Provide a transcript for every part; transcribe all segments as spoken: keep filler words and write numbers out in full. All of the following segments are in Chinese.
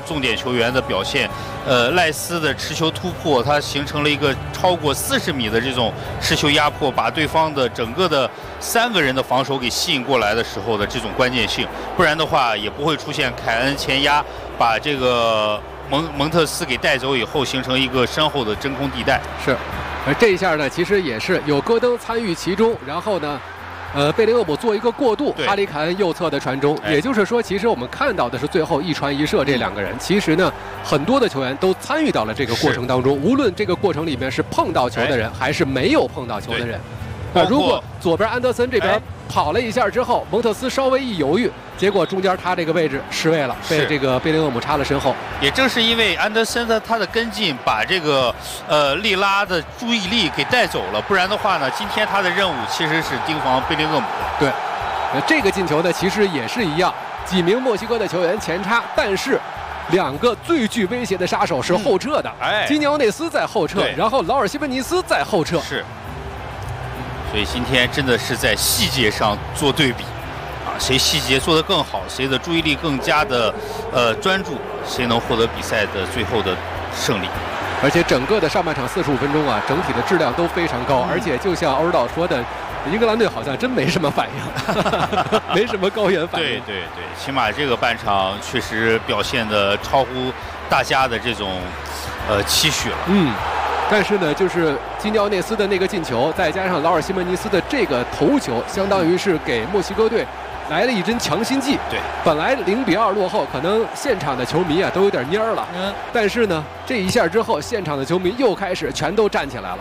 重点球员的表现。呃，赖斯的持球突破，它形成了一个超过四十米的这种持球压迫，把对方的整个的三个人的防守给吸引过来的时候的这种关键性，不然的话也不会出现凯恩前压把这个蒙蒙特斯给带走以后，形成一个身后的真空地带。 是，而这一下呢，其实也是有戈登参与其中，然后呢。呃，贝林厄姆做一个过渡，哈里凯恩右侧的传中，也就是说，其实我们看到的是最后一传一射这两个人。其实呢，很多的球员都参与到了这个过程当中，无论这个过程里面是碰到球的人，还是没有碰到球的人。啊，如果左边安德森这边跑了一下之后，蒙特斯稍微一犹豫，结果中间他这个位置失位了，被这个贝林厄姆插了身后。 也正是因为安德森的他的跟进，把这个呃利拉的注意力给带走了，不然的话呢，今天他的任务其实是盯防贝林厄姆。 对，呃，这个进球呢，其实也是一样，几名墨西哥的球员前插，但是。两个最具威胁的杀手是后撤的， 嗯、哎， 基尼奥内斯在后撤，然后劳尔西门尼斯在后撤。 是，所以今天真的是在细节上做对比，啊，谁细节做得更好，谁的注意力更加的呃专注，谁能获得比赛的最后的胜利。 而且整个的上半场四十五分钟啊，整体的质量都非常高，嗯、而且就像欧指导说的。英格兰队好像真没什么反应，没什么高原反应。 对对对，起码这个半场确实表现的超乎大家的这种呃期许了。 嗯，但是呢，就是基尼奥内斯的那个进球，再加上劳尔西门尼斯的这个头球，相当于是给墨西哥队来了一针强心剂。 对， 本来零比二落后，可能现场的球迷啊都有点蔫儿了。嗯，但是呢，这一下之后，现场的球迷又开始全都站起来了。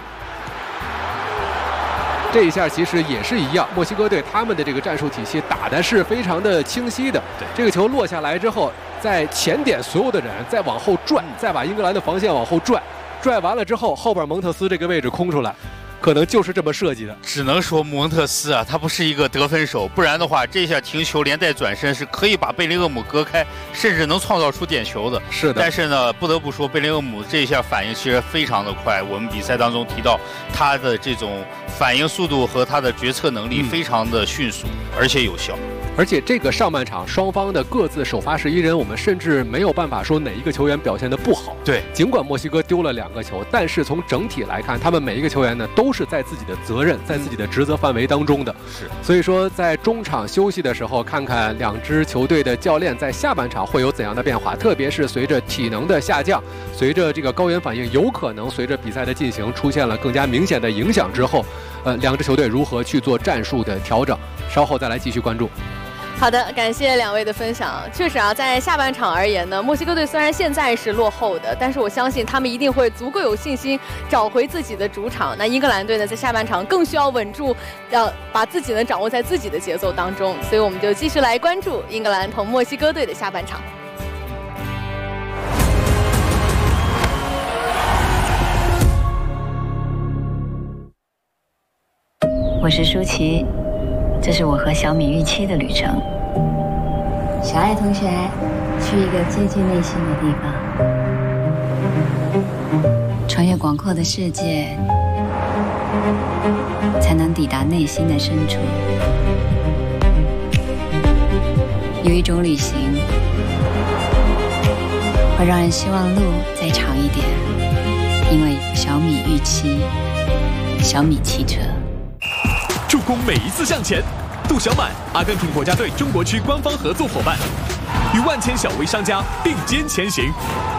这一下其实也是一样，墨西哥队他们的这个战术体系打的是非常的清晰的。 对， 这个球落下来之后，在前点所有的人再往后拽，再把英格兰的防线往后拽，拽完了之后，后边蒙特斯这个位置空出来，可能就是这么设计的。 只能说蒙特斯啊，他不是一个得分手，不然的话，这下停球连带转身是可以把贝林厄姆隔开，甚至能创造出点球的。 是的。 但是呢，不得不说，贝林厄姆这一下反应其实非常的快。我们比赛当中提到他的这种反应速度和他的决策能力非常的迅速，嗯、而且有效。 而且这个上半场双方的各自首发十一人，我们甚至没有办法说哪一个球员表现得不好。 对， 尽管墨西哥丢了两个球，但是从整体来看，他们每一个球员呢都是在自己的责任、在自己的职责范围当中的。 是， 所以说在中场休息的时候，看看两支球队的教练在下半场会有怎样的变化，特别是随着体能的下降，随着这个高原反应有可能随着比赛的进行出现了更加明显的影响之后，呃，两支球队如何去做战术的调整，稍后再来继续关注。 好的，感谢两位的分享。确实啊，在下半场而言呢，墨西哥队虽然现在是落后的，但是我相信他们一定会足够有信心找回自己的主场。那英格兰队呢，在下半场更需要稳住，要把自己呢掌握在自己的节奏当中。所以我们就继续来关注英格兰同墨西哥队的下半场。 我是舒淇。这是我和小米预期的旅程。小爱同学，去一个接近内心的地方，穿越广阔的世界，才能抵达内心的深处。有一种旅行，会让人希望路再长一点，因为小米预期，小米汽车。 助攻每一次向前。杜小满，阿根廷国家队中国区官方合作伙伴，与万千小微商家并肩前行。